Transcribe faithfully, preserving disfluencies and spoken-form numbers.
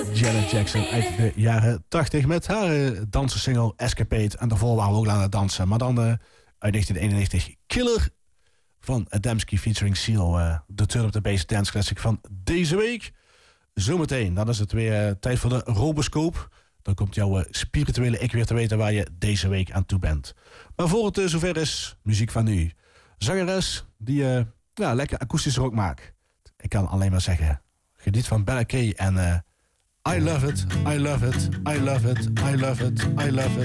Janet Jackson uit de jaren tachtig met haar uh, dansensingle Escapade. En daarvoor waren we ook aan het dansen. Maar dan uh, uit negentien eenennegentig Killer van Adamski featuring Seal. Uh, de Turn Up The Bass Dance Classic van deze week. Zometeen, dan is het weer uh, tijd voor de Roboscoop. Dan komt jouw uh, spirituele ik weer te weten waar je deze week aan toe bent. Maar voor het uh, zover is, muziek van nu. Zangeres die uh, ja, lekker akoestische rock maakt. Ik kan alleen maar zeggen, geniet van Bella Kay en uh, I love it, I love it, I love it, I love it, I love it.